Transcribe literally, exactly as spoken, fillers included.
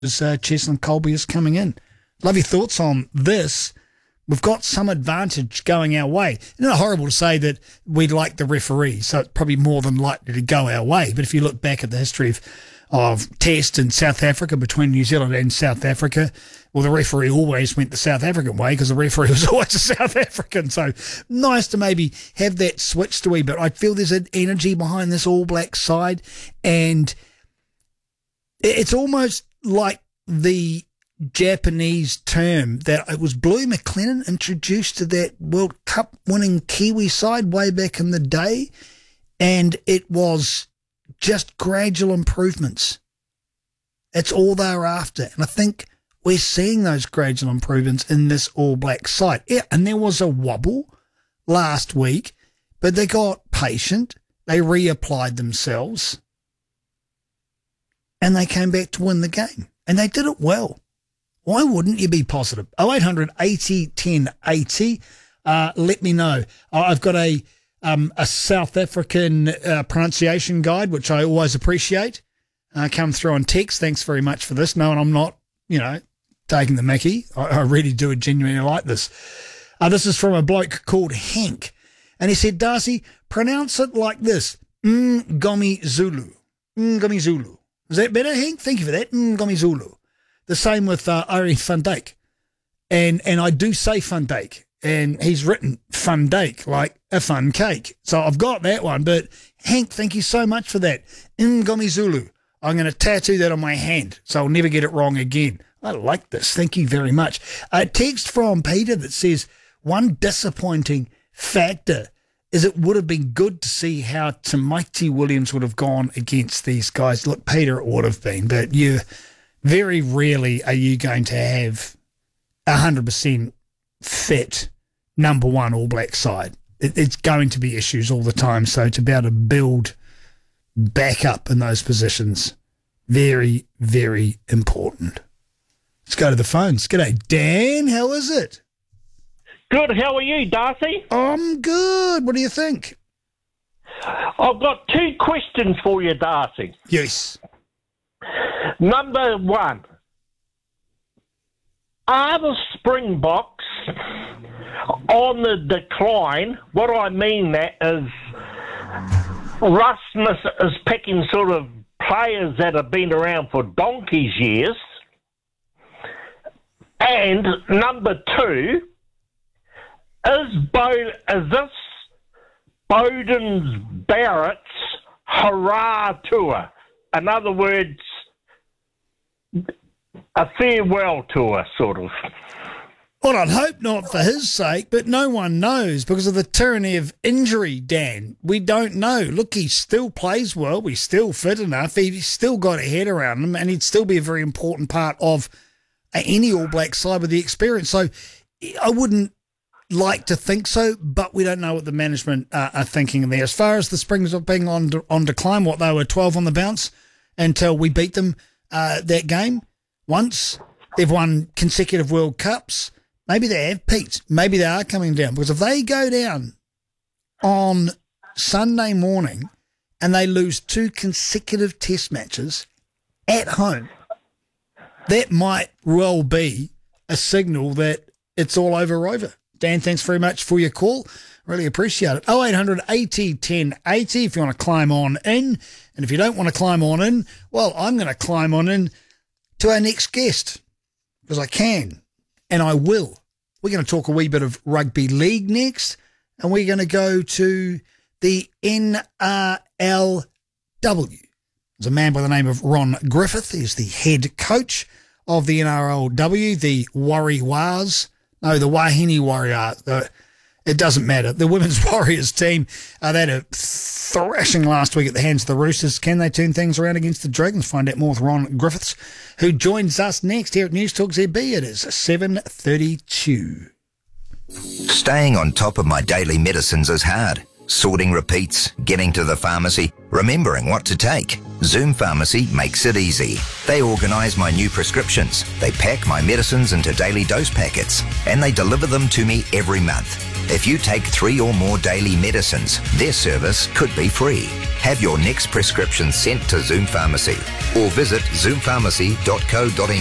Uh, Cheslin Colby is coming in. Love your thoughts on this. We've got some advantage going our way. It's not horrible to say that we like the referee, so it's probably more than likely to go our way. But if you look back at the history of, of Test in South Africa between New Zealand and South Africa, well, the referee always went the South African way because the referee was always a South African. So nice to maybe have that switched a wee bit. I feel there's an energy behind this All Black side, and it's almost like the Japanese term that it was Bluey McLennan introduced to that World Cup winning Kiwi side way back in the day, and it was just gradual improvements. That's all they were after, and I think we're seeing those gradual improvements in this All Black side. Yeah, and there was a wobble last week, but they got patient, they reapplied themselves, and they came back to win the game. And they did it well. Why wouldn't you be positive? oh eight hundred eighty ten eighty. Uh, let me know. I've got a um, a South African uh, pronunciation guide, which I always appreciate. Uh, come through on text. Thanks very much for this. No, and I'm not, you know, taking the mickey. I, I really do genuinely like this. Uh, this is from a bloke called Hank. And he said, Darcy, pronounce it like this. Ngomi Zulu. Ngomi Zulu. Is that better, Hank? Thank you for that. Ngomi Zulu. The same with uh, Ari van Dijk. And and I do say Van Dijk. And he's written Van Dijk, like a fun cake. So I've got that one. But Hank, thank you so much for that. Ngomi Zulu. I'm going to tattoo that on my hand so I'll never get it wrong again. I like this. Thank you very much. A text from Peter that says, one disappointing factor is it would have been good to see how Tamaiti Williams would have gone against these guys. Look, Peter, it would have been, but you very rarely are you going to have a one hundred percent fit number one All Black side. It, it's going to be issues all the time, so to be able to build back up in those positions, very, very important. Let's go to the phones. G'day, Dan. How is it? Good. How are you, Darcy? I'm good. What do you think? I've got two questions for you, Darcy. Yes. Number one, are the Springboks on the decline? What I mean that is Rasmus is picking sort of players that have been around for donkey's years. And number two, is, Bo- is this Bowden's Barrett's hurrah tour? In other words, a farewell tour, sort of. Well, I'd hope not for his sake, but no one knows because of the tyranny of injury, Dan. We don't know. Look, he still plays well. He's still fit enough. He's still got a head around him, and he'd still be a very important part of any All Black side with the experience. So I wouldn't like to think so, but we don't know what the management uh, are thinking there. As far as the Springs being on de- on decline, what, they were twelve on the bounce until we beat them uh, that game once. They've won consecutive World Cups. Maybe they have peaked. Maybe they are coming down. Because if they go down on Sunday morning and they lose two consecutive test matches at home, that might well be a signal that it's all over over. Dan, thanks very much for your call. Really appreciate it. oh eight hundred eighty ten eighty if you want to climb on in. And if you don't want to climb on in, well, I'm going to climb on in to our next guest because I can and I will. We're going to talk a wee bit of rugby league next, and we're going to go to the N R L W. There's a man by the name of Ron Griffith. He's the head coach of the N R L W, the Warriors. No, the Wahine Warriors. The, it doesn't matter. The Women's Warriors team, uh, they had a thrashing last week at the hands of the Roosters. Can they turn things around against the Dragons? Find out more with Ron Griffiths, who joins us next here at News Talk Z B. It is seven thirty-two. Staying on top of my daily medicines is hard. Sorting repeats, getting to the pharmacy, remembering what to take. Zoom Pharmacy makes it easy. They organise my new prescriptions. They pack my medicines into daily dose packets, and they deliver them to me every month. If you take three or more daily medicines, their service could be free. Have your next prescription sent to Zoom Pharmacy or visit zoom pharmacy dot co dot n z.